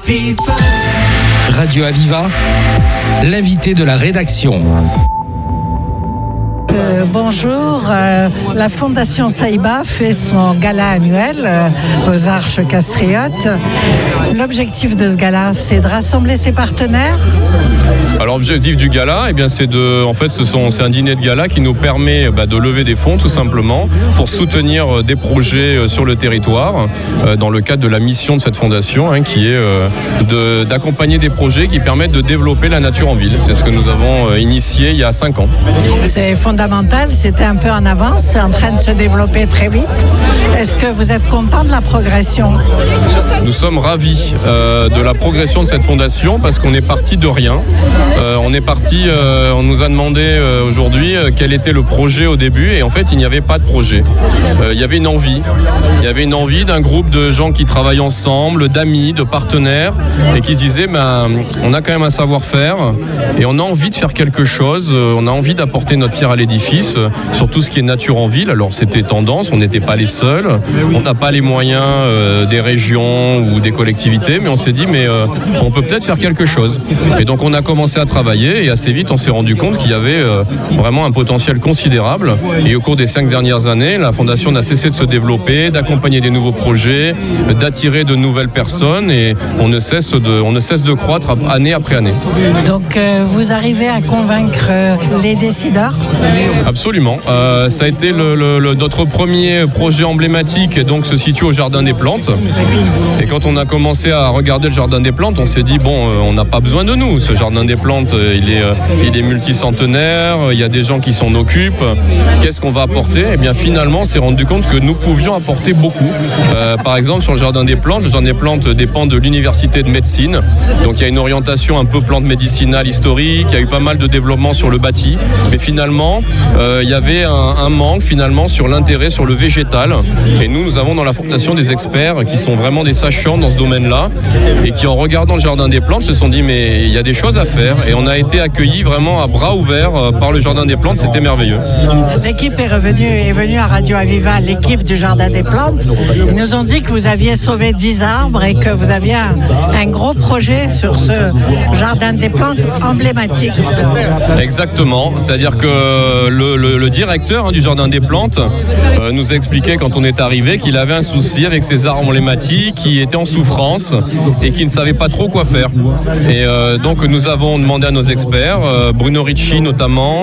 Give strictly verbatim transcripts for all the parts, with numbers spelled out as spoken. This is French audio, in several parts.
Aviva. Radio Aviva, l'invité de la rédaction. Euh, bonjour, euh, la Fondation Saïba fait son gala annuel euh, aux Arches Castriotes. L'objectif de ce gala, c'est de rassembler ses partenaires. Alors l'objectif du gala, eh bien, c'est de, en fait, ce sont, c'est un dîner de gala qui nous permet bah, de lever des fonds tout simplement pour soutenir des projets sur le territoire euh, dans le cadre de la mission de cette fondation, hein, qui est euh, de, d'accompagner des projets qui permettent de développer la nature en ville. C'est ce que nous avons euh, initié il y a cinq ans. C'est fondamental, c'était un peu en avance, c'est en train de se développer très vite. Est-ce que vous êtes content de la progression ? Nous sommes ravis euh, de la progression de cette fondation parce qu'on est parti de rien. Euh, on est parti, euh, on nous a demandé euh, aujourd'hui euh, quel était le projet au début et en fait il n'y avait pas de projet. Euh, il y avait une envie. Il y avait une envie d'un groupe de gens qui travaillent ensemble, d'amis, de partenaires et qui se disaient ben, on a quand même un savoir-faire et on a envie de faire quelque chose, on a envie d'apporter notre pierre à l'édifice euh, sur tout ce qui est nature en ville. Alors c'était tendance, on n'était pas les seuls, on n'a pas les moyens euh, des régions ou des collectivités, mais on s'est dit mais euh, on peut peut-être faire quelque chose. Et donc on a commencé à travailler et assez vite on s'est rendu compte qu'il y avait euh, vraiment un potentiel considérable et au cours des cinq dernières années la Fondation n'a cessé de se développer, d'accompagner des nouveaux projets, d'attirer de nouvelles personnes et on ne cesse de, on ne cesse de croître année après année. Donc euh, vous arrivez à convaincre euh, les décideurs ? Absolument, euh, ça a été le, le, le, notre premier projet emblématique et donc se situe au Jardin des Plantes et quand on a commencé à regarder le Jardin des Plantes on s'est dit bon euh, on n'a pas besoin de nous, ce Jardin des Plantes il est, il est multicentenaire, il y a des gens qui s'en occupent, qu'est-ce qu'on va apporter ? Eh bien finalement on s'est rendu compte que nous pouvions apporter beaucoup. Euh, par exemple sur le Jardin des Plantes, le Jardin des Plantes dépend de l'Université de médecine, donc il y a une orientation un peu plante médicinale historique, il y a eu pas mal de développement sur le bâti, mais finalement euh, il y avait un, un manque finalement sur l'intérêt sur le végétal et nous nous avons dans la Fondation des experts qui sont vraiment des sachants dans ce domaine-là et qui en regardant le Jardin des Plantes se sont dit mais il y a des choses à faire et on a été accueillis vraiment à bras ouverts par le Jardin des Plantes, c'était merveilleux. L'équipe est revenue, est venue à Radio Aviva, l'équipe du Jardin des Plantes. Ils nous ont dit que vous aviez sauvé dix arbres et que vous aviez un, un gros projet sur ce Jardin des Plantes emblématique. Exactement, c'est-à-dire que le, le, le directeur hein, du Jardin des Plantes euh, nous a expliqué quand on est arrivé qu'il avait un souci avec ces arbres emblématiques qui étaient en souffrance et qui ne savaient pas trop quoi faire. Et euh, donc nous avons demandé à nos experts, euh, Bruno Ricci notamment,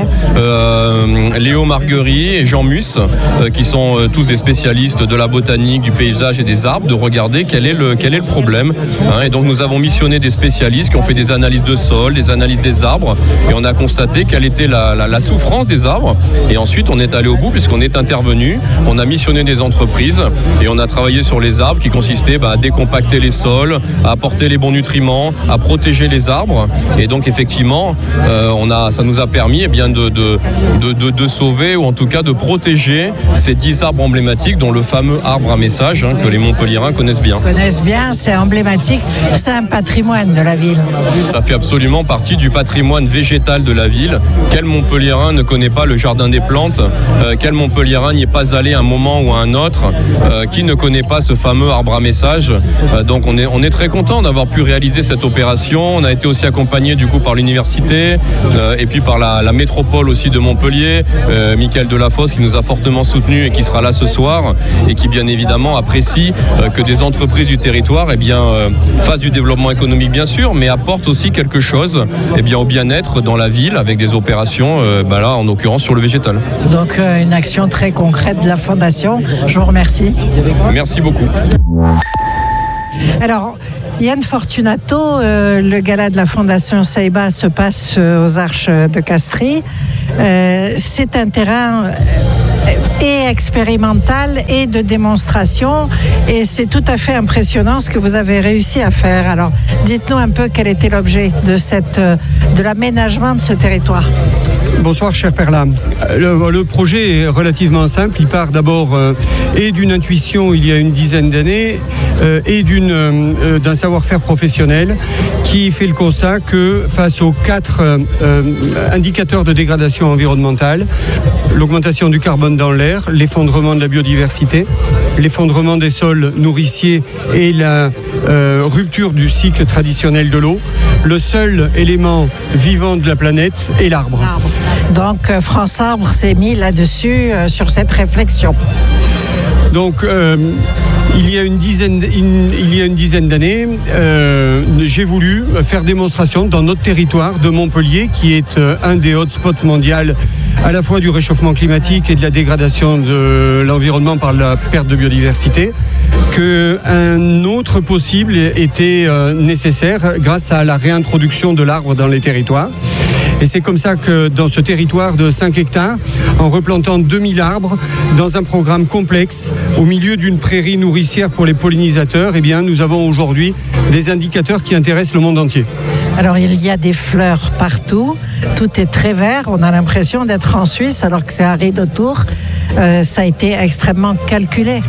euh, Léo Marguerie et Jean Mus, euh, qui sont euh, tous des spécialistes de la botanique, du paysage et des arbres, de regarder quel est le, quel est le problème. Hein. Et donc nous avons missionné des spécialistes qui ont fait des analyses de sol, des analyses des arbres, et on a constaté quelle était la, la, la souffrance des arbres. Et ensuite on est allé au bout puisqu'on est intervenu, on a missionné des entreprises et on a travaillé sur les arbres qui consistaient bah, à décompacter les sols, à apporter les bons nutriments, à protéger les arbres. Et donc effectivement, euh, on a, ça nous a permis eh bien, de, de, de, de, de sauver ou en tout cas de protéger ces dix arbres emblématiques dont le fameux arbre à message hein, que les Montpelliérains connaissent bien. Connaissent bien, c'est emblématique, c'est un patrimoine de la ville. Ça fait absolument partie du patrimoine végétal de la ville. Quel Montpelliérain ne connaît pas le Jardin des Plantes ? euh, Quel Montpelliérain n'y est pas allé un moment ou à un autre ? euh, Qui ne connaît pas ce fameux arbre à message ? euh, Donc on est, on est très content d'avoir pu réaliser cette opération. On a été aussi accompagné du coup par l'université euh, et puis par la, la métropole aussi de Montpellier, euh, Michael Delafosse qui nous a fortement soutenus et qui sera là ce soir et qui bien évidemment apprécie euh, que des entreprises du territoire eh bien, euh, fassent du développement économique bien sûr, mais apportent aussi quelque chose eh bien, au bien-être dans la ville avec des opérations, euh, bah là en l'occurrence sur le végétal. Donc euh, une action très concrète de la Fondation. Je vous remercie. Merci beaucoup. Alors, Yann Fortunato, euh, le gala de la Fondation Saïba se passe euh, aux Arches de Castries. Euh, c'est un terrain euh, et expérimental et de démonstration et c'est tout à fait impressionnant ce que vous avez réussi à faire. Alors, dites-nous un peu quel était l'objet de, cette, euh, de l'aménagement de ce territoire. Bonsoir cher Perla. Le, le projet est relativement simple. Il part d'abord euh, et d'une intuition il y a une dizaine d'années euh, et d'une, euh, d'un savoir-faire professionnel qui fait le constat que face aux quatre euh, indicateurs de dégradation environnementale, l'augmentation du carbone dans l'air, l'effondrement de la biodiversité, l'effondrement des sols nourriciers et la euh, rupture du cycle traditionnel de l'eau. Le seul élément vivant de la planète est l'arbre. L'arbre. Donc euh, France Arbre s'est mis là-dessus, euh, sur cette réflexion. Donc, euh, il y a une dizaine, une, il y a une dizaine d'années, euh, j'ai voulu faire démonstration dans notre territoire de Montpellier, qui est euh, un des hotspots mondiaux à la fois du réchauffement climatique et de la dégradation de l'environnement par la perte de biodiversité, qu'un autre possible était euh, nécessaire grâce à la réintroduction de l'arbre dans les territoires. Et c'est comme ça que dans ce territoire de cinq hectares, en replantant deux mille arbres, dans un programme complexe, au milieu d'une prairie nourricière pour les pollinisateurs, eh bien, nous avons aujourd'hui des indicateurs qui intéressent le monde entier. Alors il y a des fleurs partout, tout est très vert, on a l'impression d'être en Suisse alors que c'est aride autour. Euh, ça a été extrêmement calculé.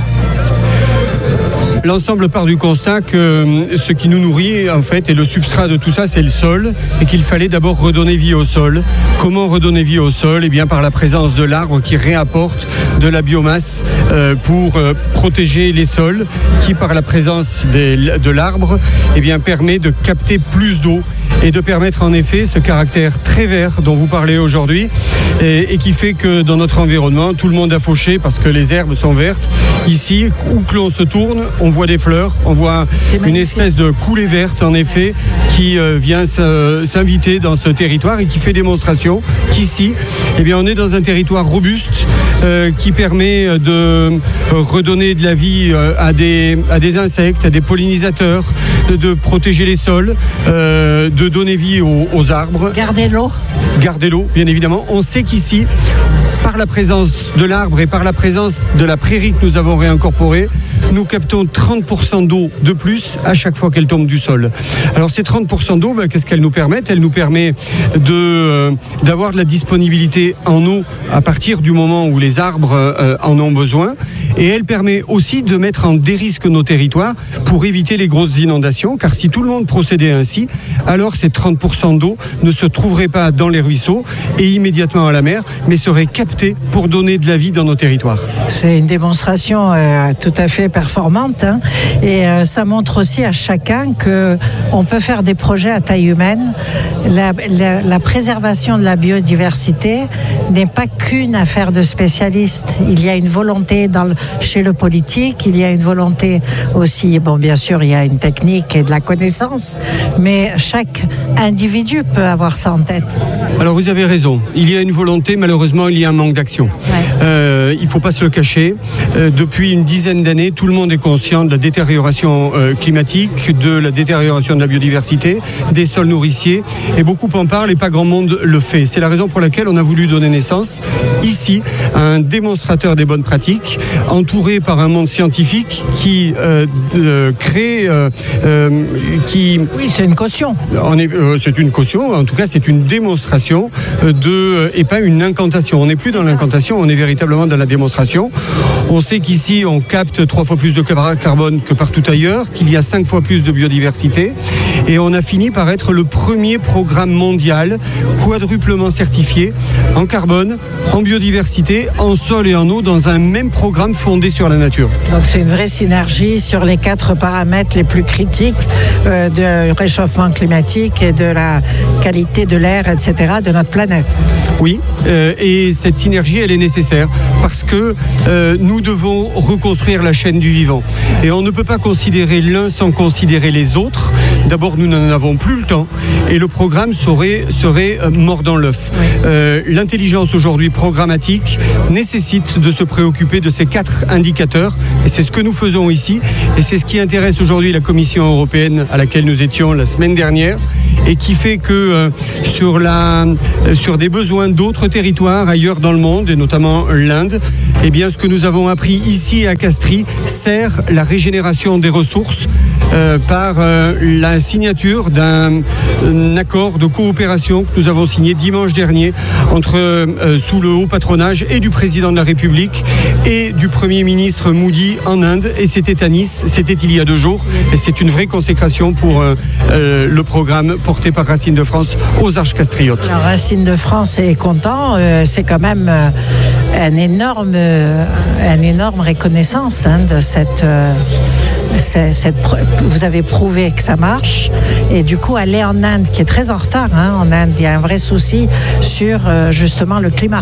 L'ensemble part du constat que ce qui nous nourrit, en fait, et le substrat de tout ça, c'est le sol, et qu'il fallait d'abord redonner vie au sol. Comment redonner vie au sol ? Eh bien, par la présence de l'arbre qui réapporte de la biomasse euh, pour euh, protéger les sols, qui, par la présence des, de l'arbre, eh bien, permet de capter plus d'eau et de permettre en effet ce caractère très vert dont vous parlez aujourd'hui, et, et qui fait que dans notre environnement, tout le monde a fauché parce que les herbes sont vertes. Ici, où que l'on se tourne, on voit des fleurs, on voit une espèce de coulée verte en effet qui euh, vient s'inviter dans ce territoire et qui fait démonstration qu'ici, eh bien, on est dans un territoire robuste euh, qui permet de redonner de la vie euh, à, des, à des insectes, à des pollinisateurs, de, de protéger les sols, euh, de donner vie aux, aux arbres. Garder l'eau. Garder l'eau, bien évidemment. On sait qu'ici, par la présence de l'arbre et par la présence de la prairie que nous avons réincorporée, nous captons trente pour cent d'eau de plus à chaque fois qu'elle tombe du sol. Alors ces trente pour cent d'eau, ben, qu'est-ce qu'elle nous permet ? Elle nous permet de, euh, d'avoir de la disponibilité en eau à partir du moment où les arbres euh, en ont besoin. Et elle permet aussi de mettre en dérisque nos territoires pour éviter les grosses inondations, car si tout le monde procédait ainsi, alors ces trente pour cent d'eau ne se trouveraient pas dans les ruisseaux et immédiatement à la mer, mais seraient captés pour donner de la vie dans nos territoires. C'est une démonstration euh, tout à fait performante, hein, et euh, ça montre aussi à chacun qu'on peut faire des projets à taille humaine. La, la, la préservation de la biodiversité n'est pas qu'une affaire de spécialistes. Il y a une volonté dans le, chez le politique, il y a une volonté aussi, bon bien sûr il y a une technique et de la connaissance, mais chaque individu peut avoir ça en tête. Alors vous avez raison, il y a une volonté, malheureusement il y a un manque d'action. Ouais. Euh, il ne faut pas se le cacher, euh, depuis une dizaine d'années, tout le monde est conscient de la détérioration euh, climatique, de la détérioration de la biodiversité, des sols nourriciers, et beaucoup en parlent et pas grand monde le fait. C'est la raison pour laquelle on a voulu donner naissance, ici, à un démonstrateur des bonnes pratiques, entouré par un monde scientifique qui euh, euh, crée... Euh, euh, qui... Oui, c'est une caution. On est, euh, c'est une caution, en tout cas c'est une démonstration de, et pas une incantation. On n'est plus dans l'incantation, on est véritablement dans la démonstration. On sait qu'ici on capte trois fois plus de carbone que partout ailleurs, qu'il y a cinq fois plus de biodiversité, et on a fini par être le premier programme mondial quadruplement certifié en carbone, en biodiversité, en sol et en eau dans un même programme fondé sur la nature. Donc c'est une vraie synergie sur les quatre paramètres les plus critiques euh, du réchauffement climatique et de la qualité de l'air, et cetera de notre planète. Oui, euh, et cette synergie, elle est nécessaire parce que euh, nous devons reconstruire la chaîne du vivant. Et on ne peut pas considérer l'un sans considérer les autres. D'abord, nous n'en avons plus le temps et le programme serait, serait euh, mort dans l'œuf. Oui. Euh, l'intelligence aujourd'hui programmatique nécessite de se préoccuper de ces quatre indicateurs et c'est ce que nous faisons ici et c'est ce qui intéresse aujourd'hui la Commission européenne à laquelle nous étions la semaine dernière et qui fait que euh, sur, la, euh, sur des besoins d'autres territoires ailleurs dans le monde et notamment l'Inde, eh bien, ce que nous avons appris ici à Castries sert la régénération des ressources euh, par euh, la signature d'un un accord de coopération que nous avons signé dimanche dernier entre, euh, sous le haut patronage et du président de la République et du Premier ministre Modi en Inde. Et c'était à Nice, c'était il y a deux jours. Et c'est une vraie consécration pour euh, euh, le programme porté par Racine de France aux Arches Castriotes. Alors, Racine de France est content, euh, c'est quand même euh, un énorme, euh, une énorme reconnaissance hein, de cette... Euh c'est, cette, vous avez prouvé que ça marche. Et du coup, aller en Inde, qui est très en retard, hein, en Inde, il y a un vrai souci sur euh, justement le climat.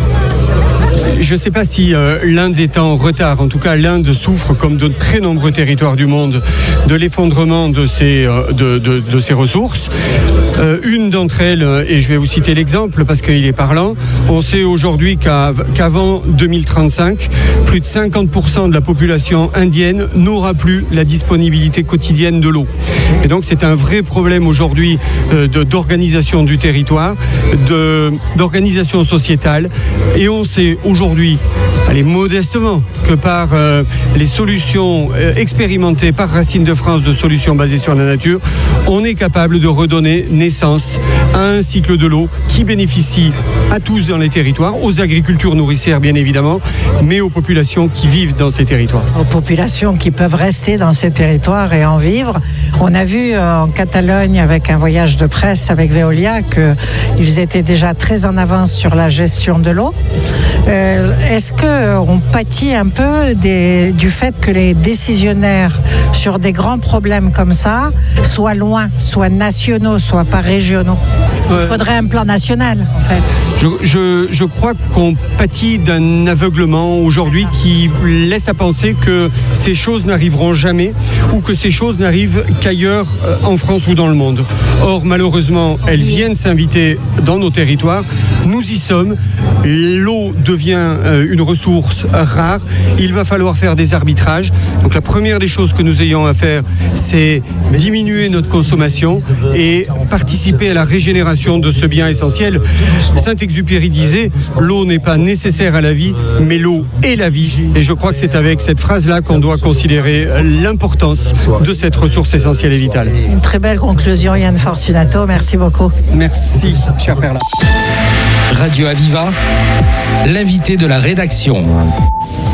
Je ne sais pas si euh, l'Inde est en retard. En tout cas, l'Inde souffre, comme de très nombreux territoires du monde, de l'effondrement de ses, euh, de, de, de ses ressources. Euh, une d'entre elles, et je vais vous citer l'exemple parce qu'il est parlant, on sait aujourd'hui qu'à, qu'avant deux mille trente-cinq, plus de cinquante pour cent de la population indienne n'aura plus la disponibilité quotidienne de l'eau. Et donc c'est un vrai problème aujourd'hui euh, de, d'organisation du territoire, de, d'organisation sociétale. Et on sait aujourd'hui, allez, modestement, que par euh, les solutions euh, expérimentées par Racine de France de solutions basées sur la nature, on est capable de redonner naissance à un cycle de l'eau qui bénéficie à tous dans les territoires, aux agricultures nourricières bien évidemment, mais aux populations qui vivent dans ces territoires. Aux populations qui peuvent rester dans ces territoires et en vivre. On a vu euh, en Catalogne, avec un voyage de presse avec Veolia, qu'ils étaient déjà très en avance sur la gestion de l'eau. Euh, est-ce qu'on pâtit un peu des, du fait que les décisionnaires sur des grands problèmes comme ça soient loin, soient nationaux, soient pas régionaux? Il faudrait un plan national, en fait. Je, je, je crois qu'on pâtit d'un aveuglement aujourd'hui qui laisse à penser que ces choses n'arriveront jamais ou que ces choses n'arrivent qu'ailleurs en France ou dans le monde. Or, malheureusement, elles viennent s'inviter dans nos territoires. Nous y sommes. L'eau devient une ressource rare. Il va falloir faire des arbitrages. Donc la première des choses que nous ayons à faire, c'est diminuer notre consommation et participer à la régénération de ce bien essentiel. Saint-Exupéry disait « L'eau n'est pas nécessaire à la vie, mais l'eau est la vie ». Et je crois que c'est avec cette phrase-là qu'on doit considérer l'importance de cette ressource essentielle et vitale. Une très belle conclusion, Yann Fortunato. Merci beaucoup. Merci, cher Perla. Radio Aviva, l'invité de la rédaction.